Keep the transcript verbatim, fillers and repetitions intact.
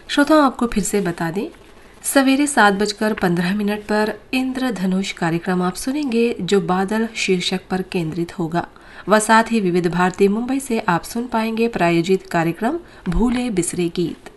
श्रोताओं, आपको फिर से बता दें, सवेरे सात बजकर पंद्रह मिनट पर इंद्रधनुष कार्यक्रम आप सुनेंगे जो बादल शीर्षक पर केंद्रित होगा। व साथ ही विविध भारती मुंबई से आप सुन पाएंगे प्रायोजित कार्यक्रम भूले बिसरे गीत।